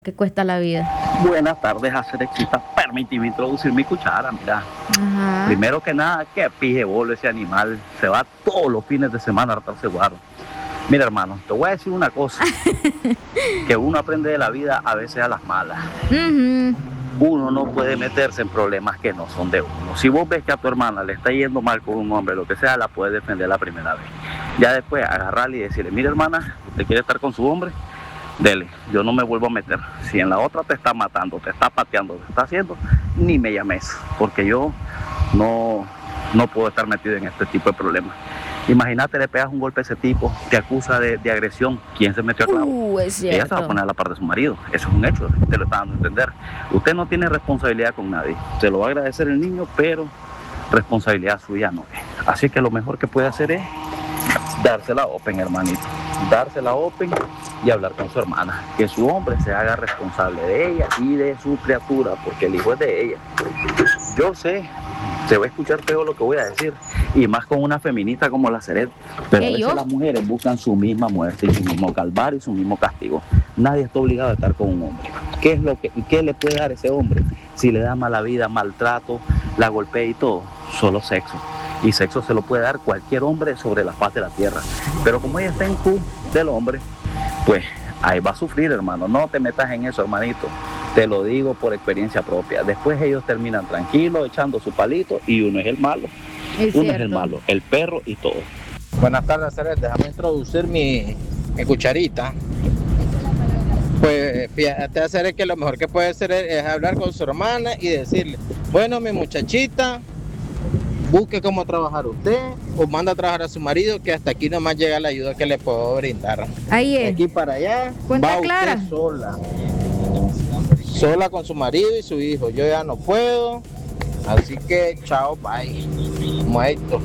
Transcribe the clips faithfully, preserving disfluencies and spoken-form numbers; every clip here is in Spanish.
que cuesta la vida. Buenas tardes, Acerexita. Permíteme introducir mi cuchara, mira. Ajá. Primero que nada, que pije bolo ese animal. Se va todos los fines de semana a hartarse guaro. Mira, hermano, te voy a decir una cosa. Que uno aprende de la vida a veces a las malas. Uh-huh. Uno no puede meterse en problemas que no son de uno. Si vos ves que a tu hermana le está yendo mal con un hombre, lo que sea, la puedes defender la primera vez. Ya después agarrarle y decirle, mira, hermana, ¿usted quiere estar con su hombre? Dele, yo no me vuelvo a meter. Si en la otra te está matando, te está pateando, te está haciendo, ni me llames, porque yo no, no puedo estar metido en este tipo de problemas. Imagínate, le pegas un golpe a ese tipo, te acusa de, de agresión. ¿Quién se metió a clavo? Uh, es cierto. Ella se va a poner a la par de su marido. Eso es un hecho, te lo está dando a entender. Usted no tiene responsabilidad con nadie. Se lo va a agradecer el niño, pero responsabilidad suya no es. Así que lo mejor que puede hacer es dársela open, hermanito. Dársela open y hablar con su hermana. Que su hombre se haga responsable de ella y de su criatura, porque el hijo es de ella. Yo sé, se va a escuchar feo lo que voy a decir, y más con una feminista como la Ceret, pero a veces yo? las mujeres buscan su misma muerte y su mismo calvario y su mismo castigo. Nadie está obligado a estar con un hombre. ¿Qué es lo que, qué le puede dar ese hombre? Si le da mala vida, maltrato, la golpea y todo, solo sexo. Y sexo se lo puede dar cualquier hombre sobre la faz de la tierra. Pero como ella está en Q del hombre, pues ahí va a sufrir, hermano. No te metas en eso, hermanito. Te lo digo por experiencia propia. Después ellos terminan tranquilos, echando su palito, y uno es el malo. Es uno cierto. es el malo, el perro y todo. Buenas tardes, Ceres. Déjame introducir mi, mi cucharita. Pues fíjate, Ceres, que lo mejor que puede hacer es, es hablar con su hermana y decirle, bueno, mi muchachita, busque cómo trabajar usted o manda a trabajar a su marido, que hasta aquí nomás llega la ayuda que le puedo brindar. Ahí De es. aquí para allá Cuenta va clara. usted sola. Sola con su marido y su hijo. Yo ya no puedo. Así que chao, bye. Muerto.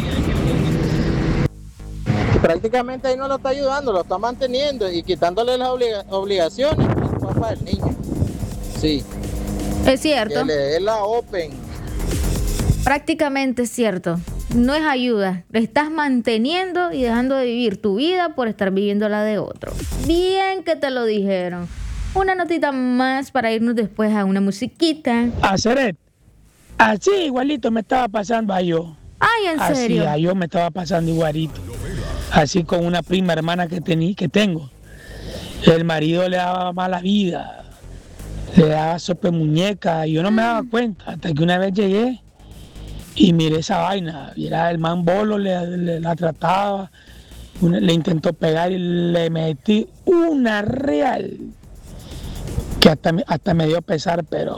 Prácticamente ahí no lo está ayudando, lo está manteniendo y quitándole las obliga- obligaciones al papá del niño. Sí, Es cierto. que le dé la open. Prácticamente es cierto. No es ayuda. Le estás manteniendo y dejando de vivir tu vida por estar viviendo la de otro. Bien que te lo dijeron. Una notita más para irnos después a una musiquita. A Ceret, así igualito me estaba pasando a yo. Ay, ¿en Así serio? a yo me estaba pasando igualito. Así con una prima hermana que tení, que tengo. El marido le daba mala vida, le daba sopa de muñeca, y yo no me daba cuenta hasta que una vez llegué y miré esa vaina. Y era el man bolo, le, le- la trataba, una- le intentó pegar y le metí una real que hasta, me- hasta me dio pesar, pero...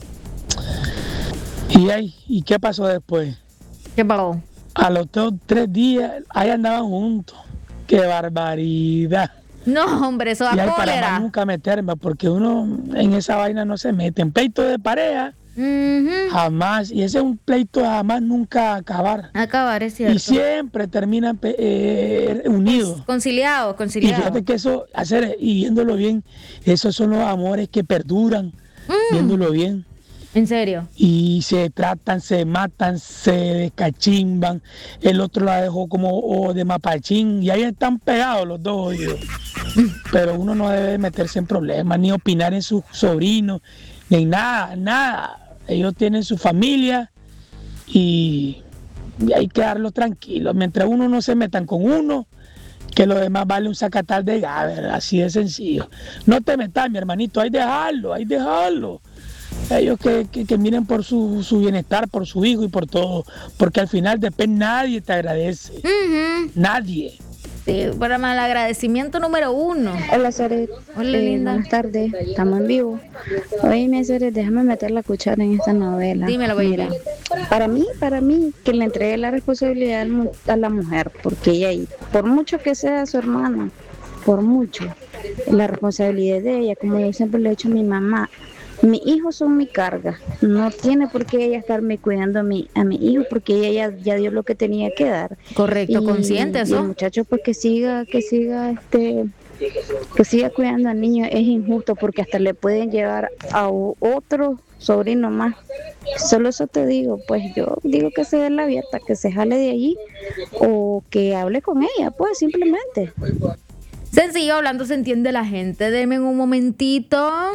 ¿Y, ahí, ¿Y qué pasó después? ¿Qué pasó? A los dos, tres días, ahí andaban juntos. ¡Qué barbaridad! No, hombre, eso Y da ahí para más cólera. nunca meterme, porque uno en esa vaina no se mete. En pleito de pareja, Ujú. jamás. Y ese es un pleito de jamás nunca acabar. Acabar, es Y cierto. siempre terminan pe- eh, unidos. Conciliado, Y conciliado. fíjate que eso, hacer, y viéndolo bien, esos son los amores que perduran, viéndolo bien. En serio. Y se tratan, se matan, se descachimban. El otro la dejó como oh, de mapachín, y ahí están pegados los dos oídos. Pero uno no debe meterse en problemas, ni opinar en sus sobrinos, ni nada, nada. Ellos tienen su familia y, y hay que darlos tranquilos. Mientras uno no se metan con uno, que lo demás vale un sacatal de gaber, así de sencillo. No te metas, mi hermanito, hay que dejarlo, hay que dejarlo. Ellos que, que, que miren por su, su bienestar, por su hijo y por todo, porque al final después nadie te agradece, Ujú. nadie. Sí, para mal agradecimiento número uno. Hola, Ceret. Hola, Eh, linda. Buenas tardes. Estamos en vivo. Oye, Ceret, déjame meter la cuchara en esta novela. Dímelo, baby. Mira, para mí, para mí, que le entregue la responsabilidad al mu- a la mujer, porque ella, por mucho que sea su hermana, por mucho, la responsabilidad es de ella, como yo siempre le he dicho a mi mamá. Mis hijos son mi carga. No tiene por qué ella estarme cuidando a mi, a mi hijo, porque ella ya, ya dio lo que tenía que dar. Correcto, Y- consciente y el eso. muchacho pues que siga, que siga este, que siga cuidando al niño es injusto, porque hasta le pueden llevar a o- otro sobrino más. Solo eso te digo, pues yo digo que se dé la abierta, que se jale de allí o que hable con ella, pues simplemente. Sencillo, hablando se entiende la gente. Denme un momentito.